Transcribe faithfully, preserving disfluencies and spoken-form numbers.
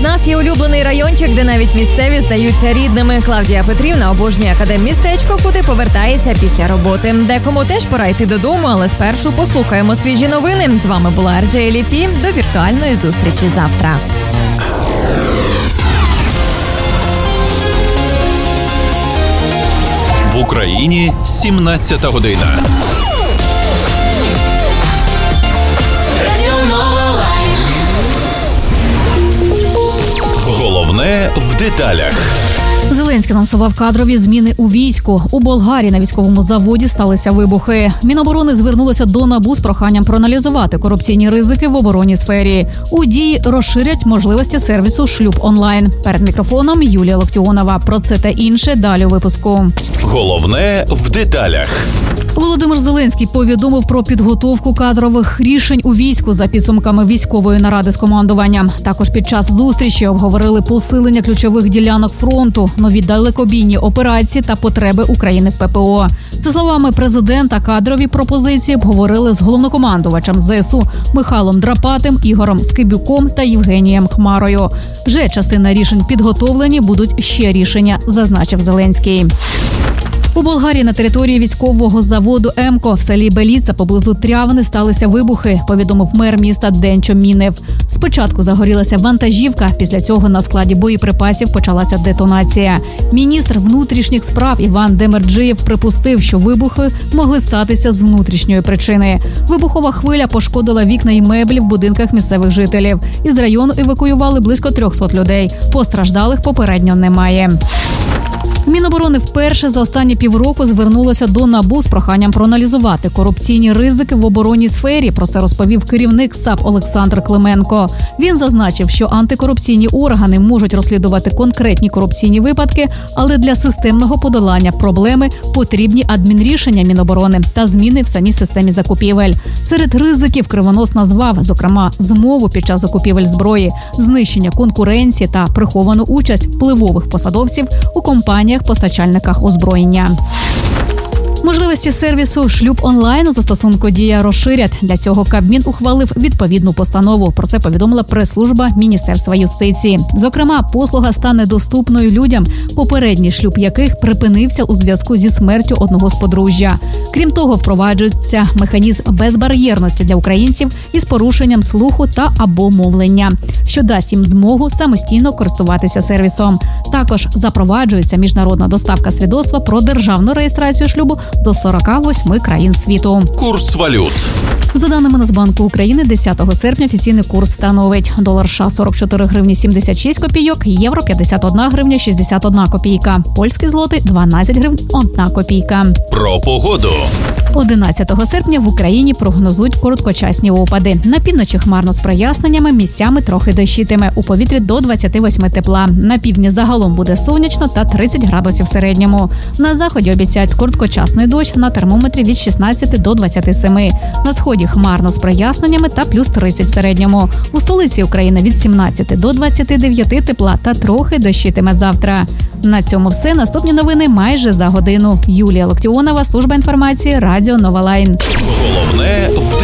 нас є улюблений райончик, де навіть місцеві здаються рідними. Клавдія Петрівна обожнює академмістечко, куди повертається після роботи. Декому теж пора йти додому, але спершу послухаємо свіжі новини. З вами була Ар Джей Ліфі. До віртуальної зустрічі завтра. В Україні сімнадцята година. Головне в деталях. Зеленський анонсував кадрові зміни у війську. У Болгарії на військовому заводі сталися вибухи. Міноборони звернулося до НАБУ з проханням проаналізувати корупційні ризики в оборонній сфері. У дії розширять можливості сервісу «Шлюб онлайн». Перед мікрофоном Юлія Локтіонова. Про це та інше далі у випуску. Головне в деталях. Володимир Зеленський повідомив про підготовку кадрових рішень у війську за підсумками військової наради з командуванням. Також під час зустрічі обговорили посилення ключових ділянок фронту, нові далекобійні операції та потреби України в Пе Пе О. За словами президента, кадрові пропозиції обговорили з головнокомандувачем Зе Ес У Михайлом Драпатим, Ігорем Скибюком та Євгенієм Хмарою. Вже частина рішень підготовлені, будуть ще рішення, зазначив Зеленський. У Болгарії на території військового заводу «Емко» в селі Беліца поблизу Трявни сталися вибухи, повідомив мер міста Денчо Мінев. Спочатку загорілася вантажівка, після цього на складі боєприпасів почалася детонація. Міністр внутрішніх справ Іван Демерджиєв припустив, що вибухи могли статися з внутрішньої причини. Вибухова хвиля пошкодила вікна і меблі в будинках місцевих жителів. Із району евакуювали близько трьохсот людей. Постраждалих попередньо немає. Міноборони вперше за останні півроку звернулося до НАБУ з проханням проаналізувати корупційні ризики в оборонній сфері. Про це розповів керівник САП Олександр Клименко. Він зазначив, що антикорупційні органи можуть розслідувати конкретні корупційні випадки, але для системного подолання проблеми потрібні адмінрішення Міноборони та зміни в самій системі закупівель. Серед ризиків Кривонос назвав, зокрема, змову під час закупівель зброї, знищення конкуренції та приховану участь впливових посадовців у компаніях постачальниках озброєння. Можливості сервісу «Шлюб онлайн» у застосунку «Дія» розширять. Для цього Кабмін ухвалив відповідну постанову. Про це повідомила прес-служба Міністерства юстиції. Зокрема, послуга стане доступною людям, попередній шлюб яких припинився у зв'язку зі смертю одного з подружжя. Крім того, впроваджується механізм безбар'єрності для українців із порушенням слуху та або мовлення, що дасть їм змогу самостійно користуватися сервісом. Також запроваджується міжнародна доставка свідоцтва про державну реєстрацію шлюбу до сорока восьми країн світу. Курс валют. За даними Нацбанку України, десятого серпня офіційний курс становить долар США сорок чотири гривні сімдесят шість копійок, євро п'ятдесят одна гривня шістдесят одна копійка, польський злотий дванадцять гривень одна копійка. Про погоду. одинадцятого серпня в Україні прогнозують короткочасні опади. На півночі хмарно з проясненнями, місцями трохи дощитиме. У повітрі до двадцяти восьми тепла. На півдні загалом буде сонячно та тридцять градусів в середньому. На заході обіцяють короткочасний дощ, на термометрі від шістнадцяти до двадцяти семи. На сході хмарно з проясненнями та плюс тридцять в середньому. У столиці України від сімнадцяти до двадцяти дев'яти тепла та трохи дощитиме завтра. На цьому все. Наступні новини майже за годину. Юлія Локтіонова, служба інформації, Радіо Нова Лайн. Головне в